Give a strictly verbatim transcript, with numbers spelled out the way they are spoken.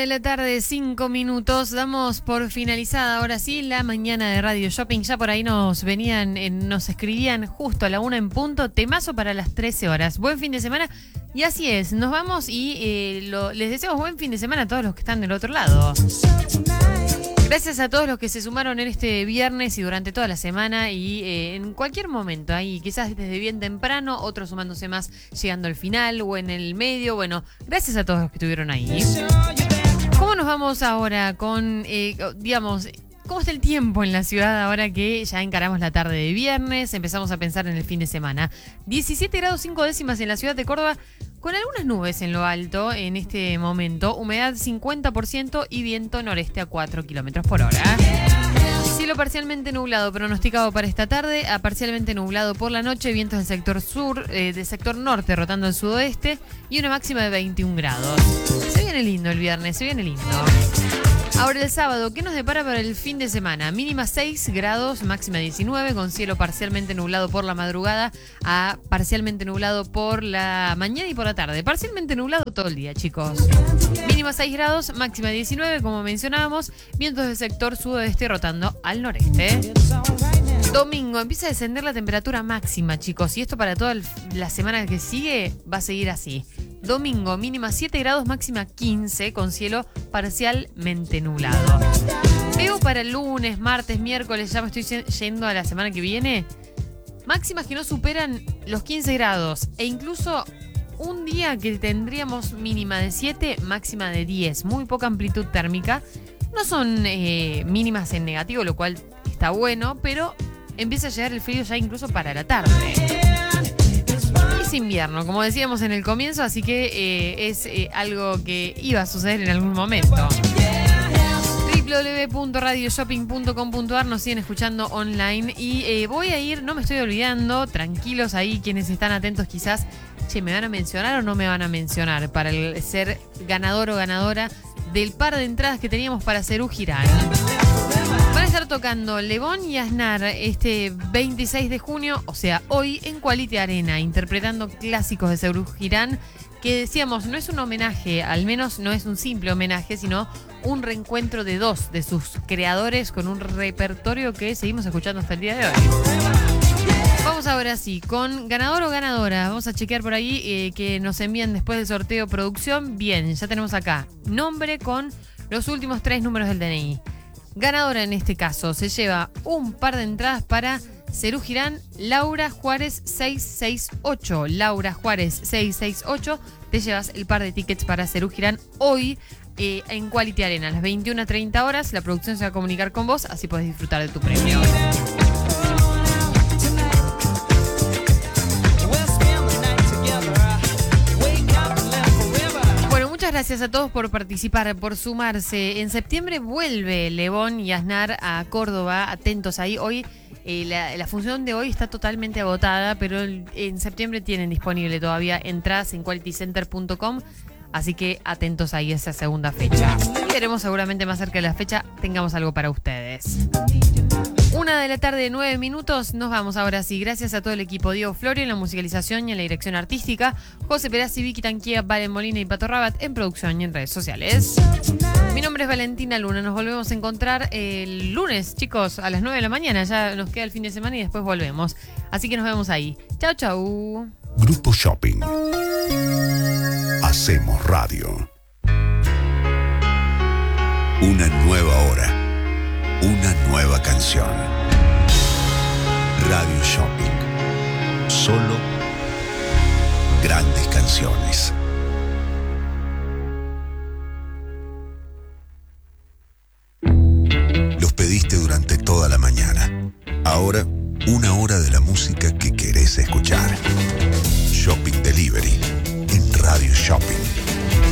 de la tarde, cinco minutos. Damos por finalizada ahora sí la mañana de Radio Shopping. Ya por ahí nos venían, eh, nos escribían justo a la una en punto, temazo para las trece horas. Buen fin de semana. Y así es, nos vamos y eh, lo, les deseamos buen fin de semana a todos los que están del otro lado. Gracias a todos los que se sumaron en este viernes y durante toda la semana y eh, en cualquier momento, ahí quizás desde bien temprano, otros sumándose más llegando al final o en el medio. Bueno, gracias a todos los que estuvieron ahí. ¿Cómo nos vamos ahora con, eh, digamos, cómo está el tiempo en la ciudad ahora que ya encaramos la tarde de viernes? Empezamos a pensar en el fin de semana. diecisiete grados cinco décimas en la ciudad de Córdoba, con algunas nubes en lo alto en este momento, humedad cincuenta por ciento y viento noreste a cuatro kilómetros por hora. Cielo parcialmente nublado pronosticado para esta tarde, a parcialmente nublado por la noche, vientos del sector sur, eh, del sector norte rotando al sudoeste y una máxima de veintiún grados. Se viene lindo el viernes, se viene lindo. Ahora el sábado, ¿qué nos depara para el fin de semana? Mínima seis grados, máxima diecinueve, con cielo parcialmente nublado por la madrugada a parcialmente nublado por la mañana y por la tarde. Parcialmente nublado todo el día, chicos. Mínima seis grados, máxima diecinueve, como mencionábamos, vientos del sector sudoeste rotando al noreste. Domingo, empieza a descender la temperatura máxima, chicos, y esto para toda la semana que sigue va a seguir así. Domingo, mínima siete grados, máxima quince, con cielo parcialmente nublado. Veo para el lunes, martes, miércoles, ya me estoy yendo a la semana que viene, máximas que no superan los quince grados e incluso un día que tendríamos mínima de siete, máxima de diez. Muy poca amplitud térmica. No son eh, mínimas en negativo, lo cual está bueno, pero empieza a llegar el frío ya incluso para la tarde. Es invierno, como decíamos en el comienzo, así que eh, es eh, algo que iba a suceder en algún momento. doble u doble u doble u punto radio shopping punto com punto a r, nos siguen escuchando online y eh, voy a ir, no me estoy olvidando, tranquilos ahí quienes están atentos quizás, che, ¿me van a mencionar o no me van a mencionar para el ser ganador o ganadora del par de entradas que teníamos para Serú Girán? Van a estar tocando Lebón y Aznar este veintiséis de junio, o sea, hoy en Quality Arena, interpretando clásicos de Serú Girán, que decíamos, no es un homenaje, al menos no es un simple homenaje, sino un reencuentro de dos de sus creadores con un repertorio que seguimos escuchando hasta el día de hoy. Vamos ahora sí, con ganador o ganadora. Vamos a chequear por ahí eh, que nos envían después del sorteo producción. Bien, ya tenemos acá nombre con los últimos tres números del D N I. Ganadora en este caso se lleva un par de entradas para Serú Girán, Laura Juárez seiscientos sesenta y ocho. Laura Juárez seiscientos sesenta y ocho, te llevas el par de tickets para Serú Girán hoy eh, en Quality Arena. A las veintiuna treinta horas la producción se va a comunicar con vos, así podés disfrutar de tu premio. Muchas gracias a todos por participar, por sumarse. En septiembre vuelve Lebón y Aznar a Córdoba. Atentos ahí. Hoy eh, la, la función de hoy está totalmente agotada, pero el, en septiembre tienen disponible todavía entradas en quality center punto com. Así que atentos ahí a esa segunda fecha. Y veremos seguramente más cerca de la fecha tengamos algo para ustedes. Una de la tarde, nueve minutos. Nos vamos ahora sí. Gracias a todo el equipo. Diego Florio en la musicalización y en la dirección artística. José Perazzi, Vicky Tanquía, Valen Molina y Pato Rabat en producción y en redes sociales. Mi nombre es Valentina Luna. Nos volvemos a encontrar el lunes, chicos, a las nueve de la mañana. Ya nos queda el fin de semana y después volvemos. Así que nos vemos ahí. Chau, chau. Grupo Shopping. Hacemos radio. Una nueva hora. Una nueva canción. Radio Shopping. Solo grandes canciones. Los pediste durante toda la mañana. Ahora, una hora de la música que querés escuchar. Shopping Delivery en Radio Shopping.